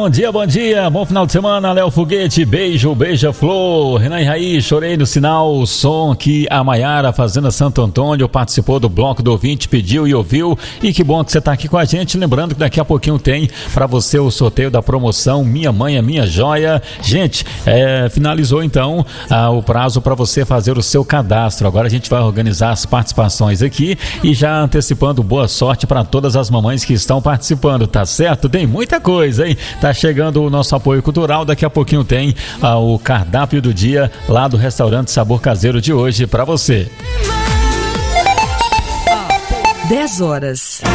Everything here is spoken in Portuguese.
bom dia, bom final de semana, Léo Foguete, beijo, beija-flor, Renan e Raí, chorei no sinal, o som que a Maiara, Fazenda Santo Antônio, participou do bloco do ouvinte, pediu e ouviu, e que bom que você tá aqui com a gente, lembrando que daqui a pouquinho tem para você o sorteio da promoção Minha Mãe é Minha Joia. Gente, finalizou então o prazo para você fazer o seu cadastro, agora a gente vai organizar as participações aqui e já antecipando boa sorte para todas as mamães que estão participando, tá certo? Tem muita coisa, hein? Tá chegando o nosso apoio cultural, daqui a pouquinho tem o cardápio do dia lá do restaurante Sabor Caseiro de hoje para você. 10 horas.